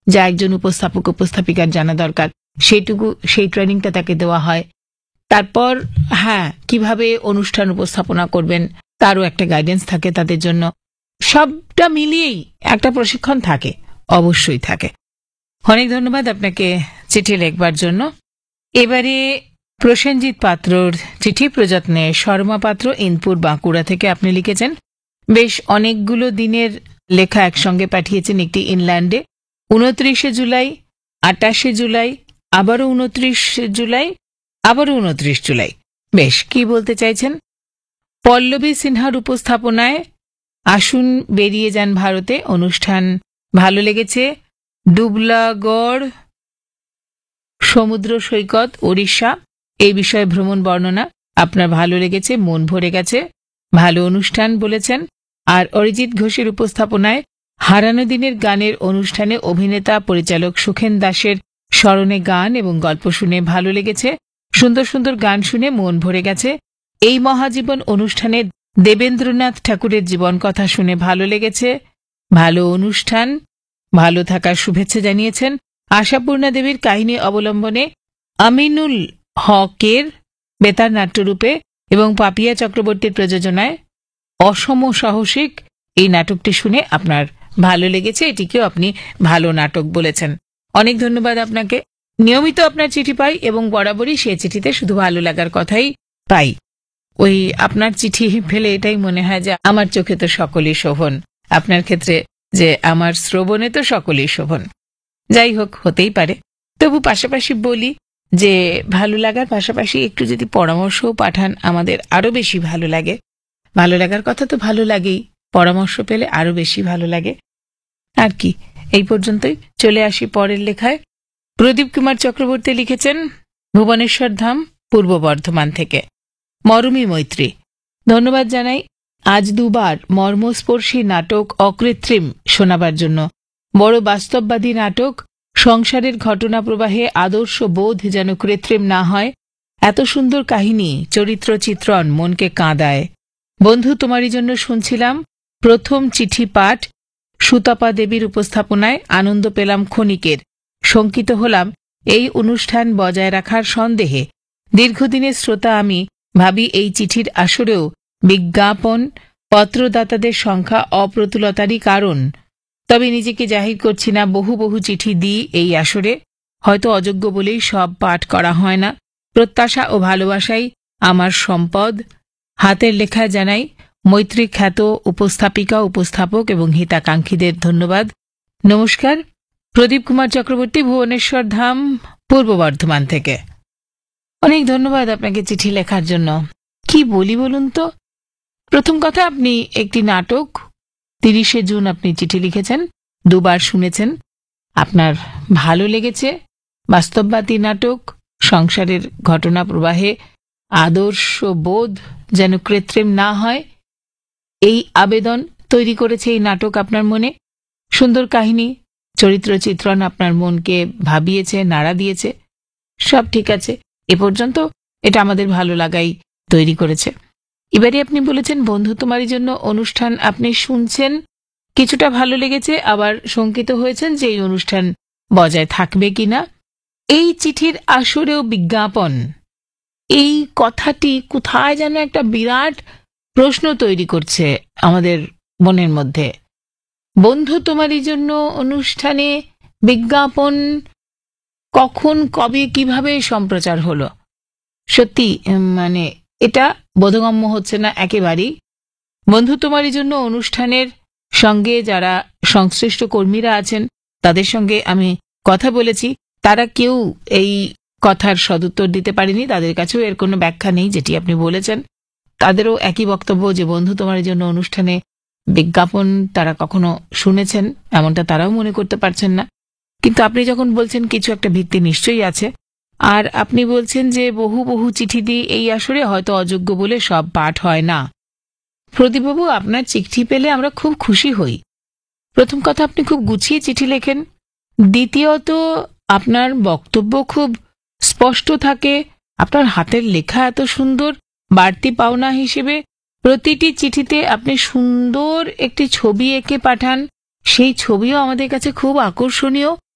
যা একজন উপস্থাপক উপস্থাপিকার জানা দরকার সেই ট্রেনিংটা তাকে দেওয়া হয়। তারপর কিভাবে অনুষ্ঠান উপস্থাপনা করবেন তারও একটা গাইডেন্স থাকে তাদের জন্য। সবটা মিলিয়েই একটা প্রশিক্ষণ থাকে, অবশ্যই থাকে। অনেক ধন্যবাদ আপনাকে চিঠি লেখবার জন্য। এবারে প্রসেনজিৎ পাত্রর চিঠি, প্রযত্নে শর্মা পাত্র, ইনপুর, বাঁকুড়া থেকে আপনি লিখেছেন। বেশ অনেকগুলো দিনের লেখা একসঙ্গে পাঠিয়েছেন একটি ইনল্যান্ডে। 29 জুলাই, 28 জুলাই, আবারও 29 জুলাই, আবারও 29 জুলাই। বেশ, কি বলতে চাইছেন? পল্লবী সিনহার উপস্থাপনায় আসুন বেরিয়ে যান ভারতে, অনুষ্ঠান ভালো লেগেছে। ডুবলাগড় সমুদ্র সৈকত, ওড়িশা, এই বিষয়ে ভ্রমণ বর্ণনা আপনার ভালো লেগেছে, মন ভরে গেছে, ভালো অনুষ্ঠান বলেছেন। আর অরিজিৎ ঘোষের উপস্থাপনায় হারানো দিনের গানের অনুষ্ঠানে অভিনেতা পরিচালক সুখেন দাসের স্মরণে গান এবং গল্প শুনে ভালো লেগেছে, সুন্দর সুন্দর গান শুনে মন ভরে গেছে। এই মহাজীবন অনুষ্ঠানে দেবেন্দ্রনাথ ঠাকুরের জীবন কথা শুনে ভালো লেগেছে, ভালো অনুষ্ঠান, ভালো থাকার শুভেচ্ছা জানিয়েছেন। আশাপূর্ণা দেবীর কাহিনী অবলম্বনে আমিনুল হকের বেতার নাট্যরূপে এবং পাপিয়া চক্রবর্তীর প্রযোজনায় অসম সাহসিক, এই নাটকটি শুনে আপনার ভালো লেগেছে, এটিকেও আপনি ভালো নাটক বলেছেন। অনেক ধন্যবাদ আপনাকে। নিয়মিত আপনার চিঠি পাই এবং বরাবরই সে চিঠিতে শুধু ভালো লাগার কথাই পাই। ওই আপনার চিঠি ফেলে এটাই মনে হয় যে আমার চোখে তো সকলেই শোভন, আপনার ক্ষেত্রে যে আমার শ্রবণে তো সকলেই শোভন। যাই হোক, হতেই পারে। তবু পাশাপাশি বলি যে ভালো লাগার পাশাপাশি একটু যদি পরামর্শও পাঠান আমাদের আরো বেশি ভালো লাগে। ভালো লাগার কথা তো ভালো লাগেই, পরামর্শ পেলে আরো বেশি ভালো লাগে। আর কি, এই পর্যন্তই। চলে আসি পরের লেখায়। প্রদীপ কুমার চক্রবর্তী লিখেছেন ভুবনেশ্বর ধাম, পূর্ব বর্ধমান থেকে। মরমী মৈত্রী, ধন্যবাদ জানাই আজ দুবার মর্মস্পর্শী নাটক অকৃত্রিম শোনাবার জন্য। বড় বাস্তববাদী নাটক, সংসারের ঘটনা প্রবাহে আদর্শ বোধ যেন কৃত্রিম না হয়। এত সুন্দর কাহিনী, চরিত্র চিত্রণ মনকে কাঁদায়। বন্ধু তোমারই জন্য শুনছিলাম প্রথম চিঠি পাঠ, সুতপা দেবীর উপস্থাপনায় আনন্দ পেলাম ক্ষণিকের। শঙ্কিত হলাম এই অনুষ্ঠান বজায় রাখার সন্দেহে। দীর্ঘদিনের শ্রোতা আমি, ভাবি এই চিঠির আসরেও বিজ্ঞাপন পত্রদাতাদের সংখ্যা অপ্রতুলতারই কারণ। তবে নিজেকে জাহির করছি না, বহু বহু চিঠি দিই এই আসরে, হয়তো অযোগ্য বলেই সব পাঠ করা হয় না। প্রত্যাশা ও ভালোবাসাই আমার সম্পদ। হাতের লেখা জানাই মৈত্রী খ্যাত উপস্থাপিকা, উপস্থাপক এবং হিতাকাঙ্ক্ষীদের ধন্যবাদ। নমস্কার। প্রদীপ কুমার চক্রবর্তী, ভুবনেশ্বর ধাম, পূর্ব বর্ধমান থেকে। অনেক ধন্যবাদ আপনাকে চিঠি লেখার জন্য। কি বলি বলুন তো? প্রথম কথা, আপনি একটি নাটক 30 জুন আপনি চিঠি লিখেছেন, দুবার শুনেছেন, আপনার ভালো লেগেছে। বাস্তববাদী নাটক, সংসারের ঘটনা প্রবাহে আদর্শ বোধ যেন কৃত্রিম না হয়, এই আবেদন তৈরি করেছে এই নাটক আপনার মনে। সুন্দর কাহিনী, চরিত্র চিত্রণ আপনার মনকে ভাবিয়েছে, নাড়া দিয়েছে। সব ঠিক আছে, এ পর্যন্ত এটা আমাদের ভালো লাগাই তৈরি করেছে। এবারে আপনি বলেছেন বন্ধু তোমারই জন্য অনুষ্ঠান আপনি শুনছেন, কিছুটা ভালো লেগেছে, আবার শঙ্কিত হয়েছেন যে এই অনুষ্ঠান বজায় থাকবে কিনা। এই চিঠির আসরেও বিজ্ঞাপন, এই কথাটি কোথায় যেন একটা বিরাট প্রশ্ন তৈরি করছে আমাদের মনের মধ্যে। বন্ধু তোমারই জন্য অনুষ্ঠানে বিজ্ঞাপন কখন, কবে, কিভাবে সম্প্রচার হলো? সত্যি মানে এটা বোধগম্য হচ্ছে না একেবারেই। বন্ধু তোমারই জন্য অনুষ্ঠানের সঙ্গে যারা সংশ্লিষ্ট কর্মীরা আছেন তাদের সঙ্গে আমি কথা বলেছি, তারা কেউ এই কথার সদুত্তর দিতে পারেনি। তাদের কাছেও এর কোনো ব্যাখ্যা নেই যেটি আপনি বলেছেন। তাদেরও একই বক্তব্য যে বন্ধু তোমারই জন্য অনুষ্ঠানে বিজ্ঞাপন তারা কখনো শুনেছেন এমনটা তারাও মনে করতে পারছেন না। কিন্তু আপনি যখন বলছেন কিছু একটা ভিত্তি নিশ্চয়ই আছে। আর আপনি বলছেন যে বহু বহু চিঠি দিয়ে এই আসরে হয়তো অযোগ্য বলে সব পাঠ হয় না। প্রদীপবাবু, আপনার চিঠি পেলে আমরা খুব খুশি হই। প্রথম কথা, আপনি খুব গুছিয়ে চিঠি লেখেন। দ্বিতীয়ত, আপনার বক্তব্য খুব স্পষ্ট থাকে। আপনার হাতের লেখা এত সুন্দর। বাড়তি পাওনা হিসেবে প্রতিটি চিঠিতে আপনি সুন্দর একটি ছবি এঁকে পাঠান, সেই ছবিও আমাদের কাছে খুব আকর্ষণীয়।